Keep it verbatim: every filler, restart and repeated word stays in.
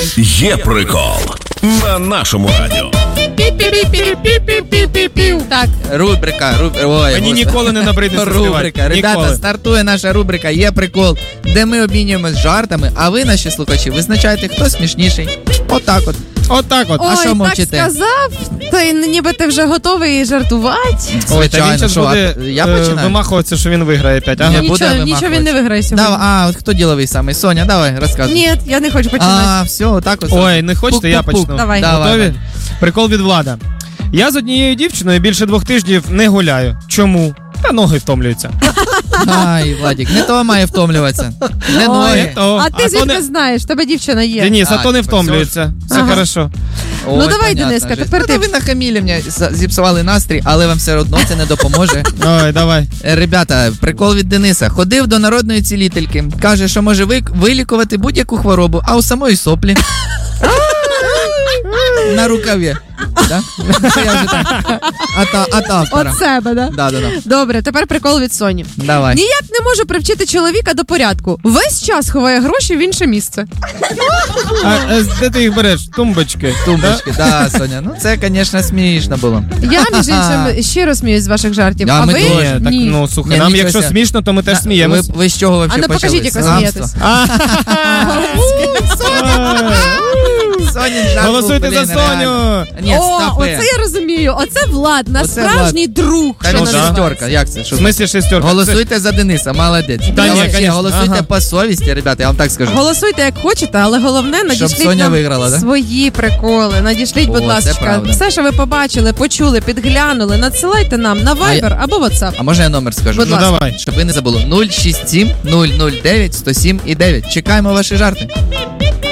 Є прикол на нашому радіо. Так, рубрика, рубрика. Ой, Мені ніколи не набридне рубрика. Ребята, стартує наша рубрика «Є прикол», де ми обмінюємось жартами, а ви, наші слухачі, визначаєте, хто смішніший. Отак от. Отак от. А що Ой, мовчите? так сказав, то й ніби ти вже готовий жартувати. Ой, та він Звичайно, зараз що, буде а я е, починаю? вимахуватися, що він виграє п'ять. Ага. Ні, буде Нічого, нічого вимахувати. він не виграє сьогодні. Давай, а, от хто діловий самий? Соня, давай, розказуй. Ні, я не хочу починати. А, все, отак от. Ой, не хочете, я Пук-пук-пук. почну. Давай. Давай. Готові? Прикол від Влада. Я з однією дівчиною більше двох тижнів не гуляю. Чому? Та ноги втомлюються. Ай, Владик, не то має втомлюватися. Не Ой, ноги. то. а ти то звідки не- знаєш? В тебе дівчина є. Денис, а А, то не типа, втомлюється. Все Ага. хорошо. Ой, Ну, давай, понятно, Дениска, жесть. тепер Ну, ти. ви нахамілі мені, за- зіпсували настрій, але вам все одно це не допоможе. Ой, давай. Е, Ребята, прикол від Дениса. Ходив до народної цілительки. Каже, що може ви- вилікувати будь-яку хворобу, а у самої соплі. На рукаві. Да? Я вже так. Ата, ата автора. От себе, да? Да, да, да. Добре, тепер прикол від Соні. Давай. Ніяк не можу привчити чоловіка до порядку. Весь час ховає гроші в інше місце. А, а де ти їх береш? Тумбочки. Тумбочки, да, Соня. Ну це, звісно, смішно було. Я, між іншим, щиро сміюсь з ваших жартів. А А ми ви? теж. Ні, так, Ні. ну, слухай, Ні, нам нічого якщо ся. смішно, то ми теж Ви, сміємось. ви з чого А взагалі ну почали? покажіть, як ви Хамство? смієтесь. Сонін жарт був, Голосуйте блін, за Соню. реально. Ні, О, стопи. оце я розумію. Оце Влад, наш Оце справжній друг. Та що він да. називається. шестерка, як це? Що В смислі шестерка? Голосуйте за Дениса, молодець. Та ні, Давай ще конечно. голосуйте Ага. по совісті, ребята, я вам так скажу. Голосуйте як хочете, але головне надішліть Соня нам виграла, да? свої приколи. Надішліть, О, будь це ласка. правда. Все, що ви побачили, почули, підглянули, надсилайте нам на Viber або WhatsApp. А може я номер скажу? Будь Ну ласка. давай. Щоб ви не забули. нуль шість сім нуль нуль дев'ять сто сім і дев'ять. Чекаємо ваші жарти.